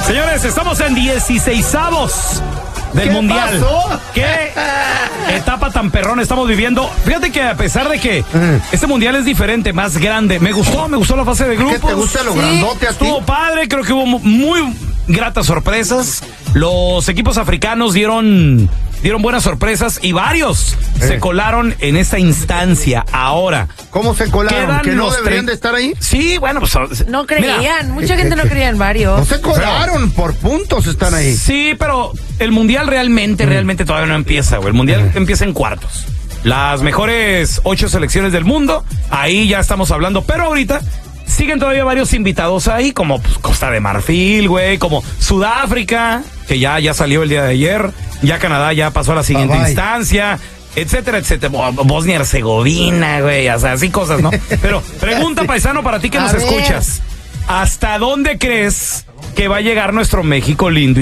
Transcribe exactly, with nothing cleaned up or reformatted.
Señores, estamos en dieciseisavos del ¿Qué Mundial. pasó? ¿Qué etapa tan perrón estamos viviendo? Fíjate que a pesar de que este Mundial es diferente, más grande, me gustó, me gustó la fase de grupos. ¿Qué te gusta lo Sí. grandote a ti? Estuvo padre, creo que hubo mu- muy gratas sorpresas. Los equipos africanos dieron, dieron buenas sorpresas y varios Eh. se colaron en esta instancia. Ahora, ¿Cómo se colaron? quedan ¿Que no los deberían tre- de estar ahí? sí, bueno, pues No mira, creían, mucha gente no creía en varios. No se colaron, por puntos están ahí. sí, pero el Mundial realmente, realmente todavía no empieza, güey. El Mundial empieza en cuartos. Las mejores ocho selecciones del mundo, ahí ya estamos hablando, pero ahorita siguen todavía varios invitados ahí, como pues, Costa de Marfil, güey, como Sudáfrica, que ya, ya salió el día de ayer, ya Canadá ya pasó a la siguiente Bye, bye. instancia, etcétera, etcétera. Bo- Bosnia-Herzegovina, güey, o sea, así cosas, ¿no? Pero pregunta, paisano, para ti que A nos ver. escuchas, ¿hasta dónde crees que va a llegar nuestro México lindo?